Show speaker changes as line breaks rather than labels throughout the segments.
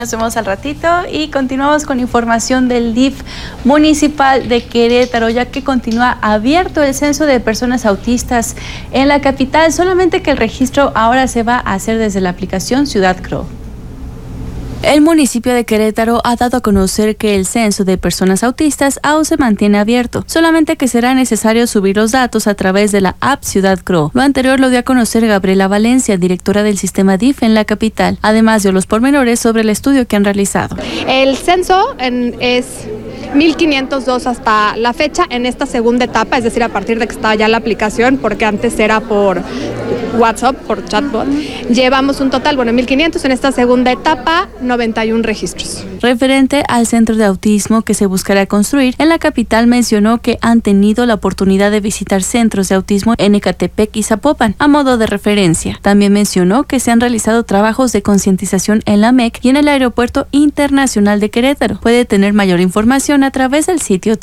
Nos vemos al ratito y continuamos con información del DIF municipal de Querétaro, ya que continúa abierto el censo de personas autistas en la capital, solamente que el registro ahora se va a hacer desde la aplicación Ciudad Crow. El municipio de Querétaro ha dado a conocer que el censo de personas autistas aún se mantiene abierto, solamente que será necesario subir los datos a través de la app Ciudad Crow. Lo anterior lo dio a conocer Gabriela Valencia, directora del sistema DIF en la capital. Además dio los pormenores sobre el estudio que han realizado.
El censo es 1,502 hasta la fecha en esta segunda etapa, es decir, a partir de que está ya la aplicación, porque antes era por WhatsApp, por chatbot. Llevamos un total, 1,500 en esta segunda etapa, 91 registros.
Referente al centro de autismo que se buscará construir, en la capital mencionó que han tenido la oportunidad de visitar centros de autismo en Ecatepec y Zapopan, a modo de referencia. También mencionó que se han realizado trabajos de concientización en la MEC y en el Aeropuerto Internacional de Querétaro. Puede tener mayor información a través del sitio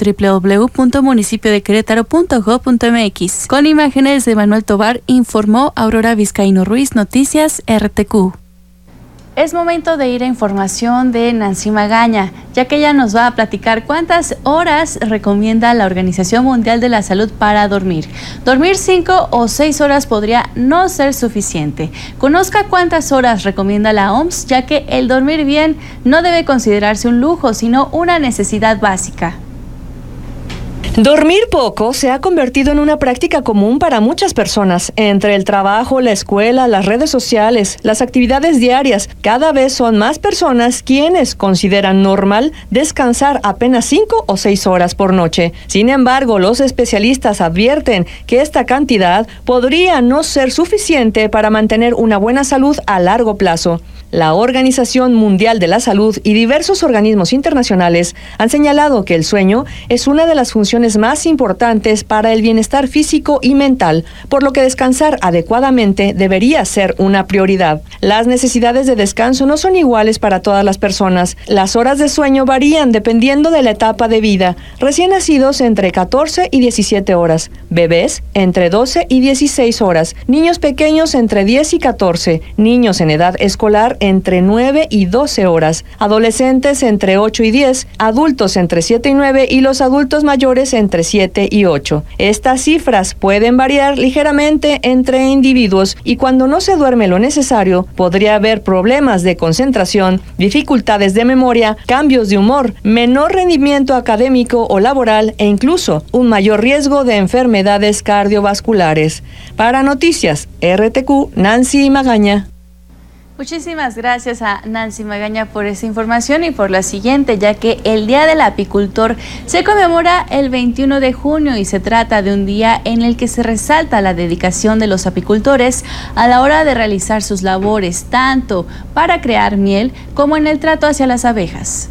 www.municipiodequerétaro.gov.mx. Con imágenes de Manuel Tobar, informó Aurora Vizcaíno Ruiz, Noticias RTQ. Es momento de ir a información de Nancy Magaña, ya que ella nos va a platicar cuántas horas recomienda la Organización Mundial de la Salud para dormir. Dormir 5 o 6 horas podría no ser suficiente. Conozca cuántas horas recomienda la OMS, ya que el dormir bien no debe considerarse un lujo, sino una necesidad básica.
Dormir poco se ha convertido en una práctica común para muchas personas. Entre el trabajo, la escuela, las redes sociales, las actividades diarias, cada vez son más personas quienes consideran normal descansar apenas 5 o 6 horas por noche. Sin embargo, los especialistas advierten que esta cantidad podría no ser suficiente para mantener una buena salud a largo plazo. La Organización Mundial de la Salud y diversos organismos internacionales han señalado que el sueño es una de las funciones más importantes para el bienestar físico y mental, por lo que descansar adecuadamente debería ser una prioridad. Las necesidades de descanso no son iguales para todas las personas. Las horas de sueño varían dependiendo de la etapa de vida. Recién nacidos entre 14 y 17 horas, bebés entre 12 y 16 horas, niños pequeños entre 10 y 14, niños en edad escolar entre 9 y 12 horas, adolescentes entre 8 y 10, adultos entre 7 y 9 y los adultos mayores entre 7 y 8. Estas cifras pueden variar ligeramente entre individuos y cuando no se duerme lo necesario, podría haber problemas de concentración, dificultades de memoria, cambios de humor, menor rendimiento académico o laboral e incluso un mayor riesgo de enfermedades cardiovasculares. Para Noticias RTQ, Nancy Magaña.
Muchísimas gracias a Nancy Magaña por esa información y por la siguiente, ya que el Día del Apicultor se conmemora el 21 de junio y se trata de un día en el que se resalta la dedicación de los apicultores a la hora de realizar sus labores, tanto para crear miel como en el trato hacia las abejas.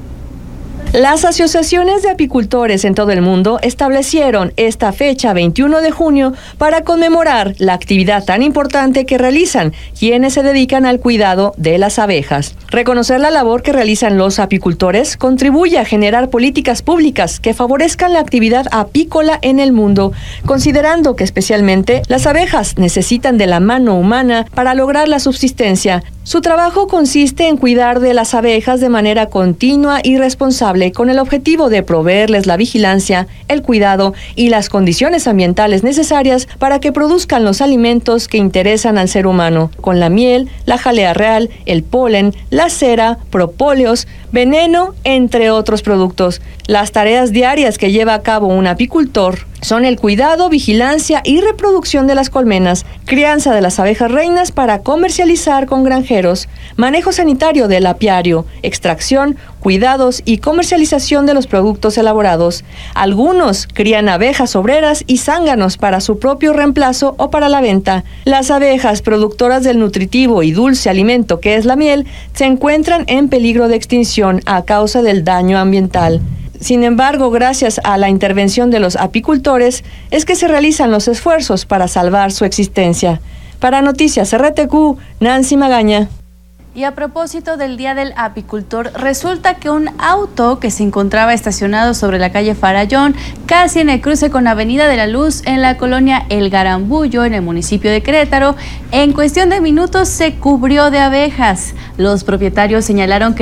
Las asociaciones de apicultores en todo el mundo establecieron esta fecha 21 de junio para conmemorar la actividad tan importante que realizan quienes se dedican al cuidado de las abejas. Reconocer la labor que realizan los apicultores contribuye a generar políticas públicas que favorezcan la actividad apícola en el mundo, considerando que especialmente las abejas necesitan de la mano humana para lograr la subsistencia. Su trabajo consiste en cuidar de las abejas de manera continua y responsable con el objetivo de proveerles la vigilancia, el cuidado y las condiciones ambientales necesarias para que produzcan los alimentos que interesan al ser humano, con la miel, la jalea real, el polen, la cera, propóleos, veneno, entre otros productos. Las tareas diarias que lleva a cabo un apicultor son el cuidado, vigilancia y reproducción de las colmenas, crianza de las abejas reinas para comercializar con granjeros, manejo sanitario del apiario, extracción, cuidados y comercialización de los productos elaborados. Algunos crían abejas obreras y zánganos para su propio reemplazo o para la venta. Las abejas productoras del nutritivo y dulce alimento que es la miel se encuentran en peligro de extinción a causa del daño ambiental. Sin embargo, gracias a la intervención de los apicultores, es que se realizan los esfuerzos para salvar su existencia. Para Noticias RTQ, Nancy Magaña.
Y a propósito del Día del Apicultor, resulta que un auto que se encontraba estacionado sobre la calle Farallón, casi en el cruce con Avenida de la Luz, en la colonia El Garambullo, en el municipio de Querétaro, en cuestión de minutos se cubrió de abejas. Los propietarios señalaron que